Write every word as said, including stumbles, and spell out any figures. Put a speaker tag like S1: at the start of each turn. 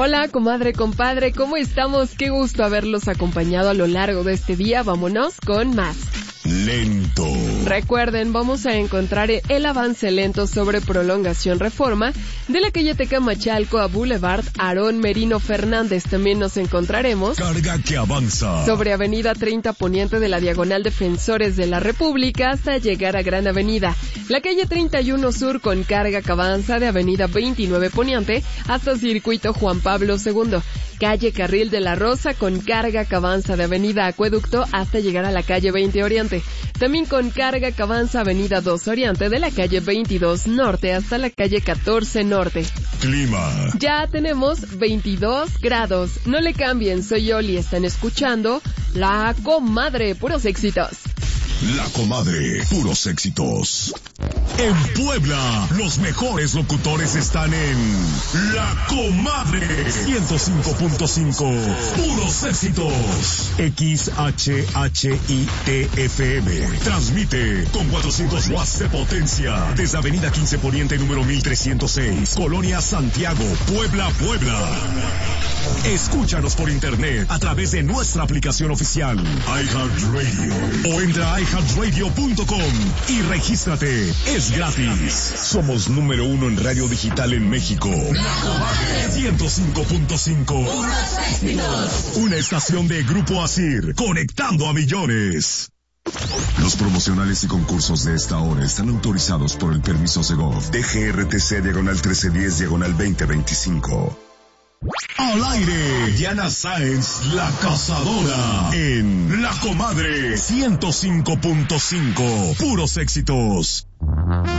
S1: Hola, comadre, compadre, ¿cómo estamos? Qué gusto haberlos acompañado a lo largo de este día. Vámonos con más.
S2: Lento.
S1: Recuerden, vamos a encontrar el avance lento sobre prolongación Reforma de la calle Tecamachalco a Boulevard Aarón Merino Fernández. También nos encontraremos
S2: Carga que avanza
S1: sobre Avenida treinta Poniente de la Diagonal Defensores de la República hasta llegar a Gran Avenida. La calle treinta y uno Sur con carga que avanza de Avenida veintinueve Poniente hasta Circuito Juan Pablo segundo. Calle Carril de la Rosa con carga que avanza de Avenida Acueducto hasta llegar a la calle veinte Oriente. También con carga que avanza Avenida dos Oriente de la calle veintidós Norte hasta la calle catorce Norte.
S2: Clima.
S1: Ya tenemos veintidós grados. No le cambien, soy Oli, están escuchando La Comadre, puros éxitos.
S2: La Comadre, puros éxitos. En Puebla, los mejores locutores están en La Comadre ciento cinco punto cinco, puros éxitos. X H H I T F M transmite con cuatrocientos watts de potencia desde Avenida quince Poniente número mil trescientos seis, Colonia Santiago, Puebla, Puebla. Escúchanos por internet a través de nuestra aplicación oficial iHeartRadio o entra a i heart radio punto com y regístrate. Es gratis. Somos número uno en radio digital en México. ciento cinco punto cinco. Una estación de Grupo Asir, conectando a millones. Los promocionales y concursos de esta hora están autorizados por el permiso Segov D G R T C diagonal trece diez diagonal veinte veinticinco. Al aire, Diana Sáenz, la cazadora, en La Comadre ciento cinco punto cinco, puros éxitos.